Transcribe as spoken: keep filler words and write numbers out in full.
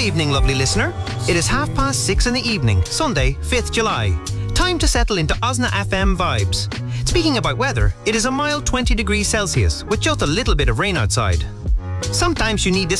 evening, lovely listener. It is half past six in the evening, Sunday, fifth July. Time to settle into Osna F M vibes. Speaking about weather, it is a mild twenty degrees Celsius with just a little bit of rain outside. Sometimes you need this